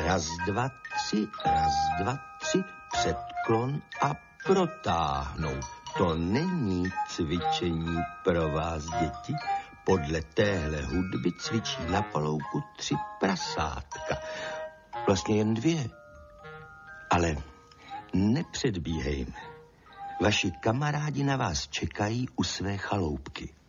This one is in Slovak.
Raz, dva, tři, předklon a protáhnout. To není cvičení pro vás, děti. Podle téhle hudby cvičí na palouku 3 prasátka. Vlastně jen 2. Ale nepředbíhejme. Vaši kamarádi na vás čekají u své chaloupky.